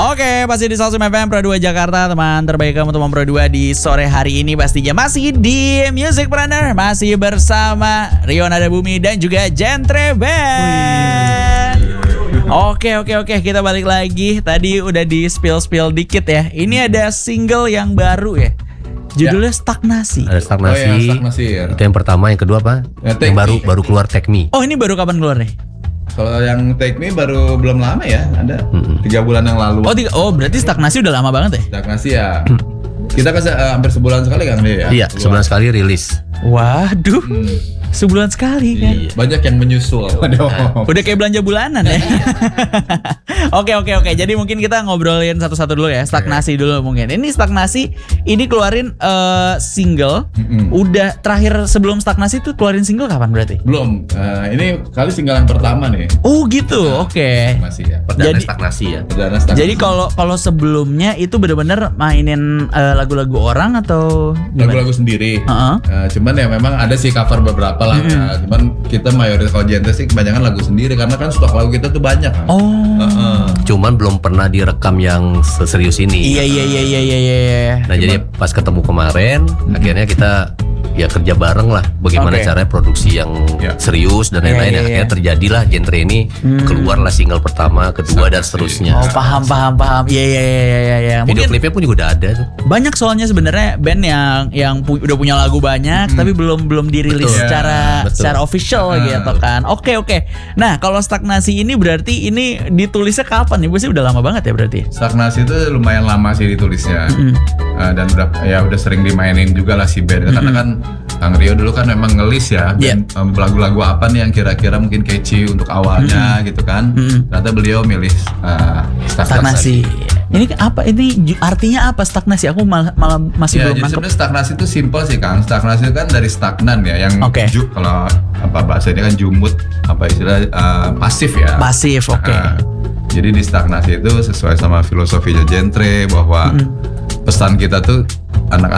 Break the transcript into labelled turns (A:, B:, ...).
A: Oke, pasti di Salsum FM Pro 2 Jakarta, teman terbaik kamu teman Pro 2 di sore hari ini pastinya masih di Musicpreneur, masih bersama Rio Nada Bumi dan juga Gentre Band. Oke, kita balik lagi. Tadi udah di spill dikit ya. Ini ada single yang baru ya. Judulnya Stagnasi.
B: Ada Stagnasi.
C: Oh, ya, Stagnasi ya.
B: Itu yang pertama, yang kedua apa?
C: Ya,
B: yang baru keluar Take Me.
A: Oh, ini baru kapan keluar nih?
C: Kalau yang Take Me baru belum lama ya, ada 3 bulan yang lalu.
A: Berarti Stagnasi udah lama banget ya?
C: Stagnasi ya. Kita hampir sebulan sekali kan dia ya.
B: Iya, sebulan sekali rilis.
A: Waduh, sebulan sekali kan?
C: Iya. Banyak yang menyusul.
A: Udah kayak belanja bulanan ya. Oke. Jadi mungkin kita ngobrolin satu-satu dulu ya. Stagnasi dulu mungkin. Ini Stagnasi, ini keluarin single. Udah terakhir sebelum Stagnasi tuh keluarin single kapan berarti?
C: Belum. Ini kali single yang pertama nih.
A: Oh gitu, oke.
C: Masih ya.
B: Perdana Stagnasi ya.
C: Perdana Stagnasi.
A: Jadi kalau sebelumnya itu bener-bener mainin lagu-lagu orang atau gimana?
C: Lagu-lagu sendiri.
A: Uh-huh.
C: Cuman ya memang ada sih cover beberapa lah. Cuman kita mayoritas kalau Gentre sih kebanyakan lagu sendiri karena kan stok lagu kita tuh banyak kan.
A: Oh.
B: Cuman belum pernah direkam yang seserius ini.
A: Iya.
B: Nah, jadi pas ketemu kemarin, akhirnya kita ya kerja bareng lah. Bagaimana caranya produksi yang serius dan lain-lain. Akhirnya terjadilah Gentre ini, keluarlah single pertama, kedua dan seterusnya.
A: Oh, paham. Iya.
B: Video klipnya pun juga udah ada tuh.
A: Banyak soalnya sebenarnya band yang udah punya lagu banyak tapi belum dirilis secara official gitu kan. Oke. Nah, kalau Stagnasi ini berarti ini ditulisnya kapan nih? Pasti udah lama banget ya berarti.
C: Stagnasi itu lumayan lama sih ditulisnya. Dan udah sering dimainin juga lah si band. Karena kan Kang Rio dulu kan memang ngelis ya lagu-lagu apa nih yang kira-kira mungkin catchy untuk awalnya gitu kan. Ternyata beliau milih
A: Stagnasi. Ini apa? Ini artinya apa Stagnasi? Aku malah masih belum nangkep.
C: Sebenarnya stagnasi itu simpel sih Kang. Stagnasi itu kan dari stagnan ya, yang kalau apa bahasanya kan jumut, apa istilah pasif ya.
A: Pasif, oke.
C: Jadi di stagnasi itu sesuai sama filosofinya Gentre bahwa pesan kita tuh anak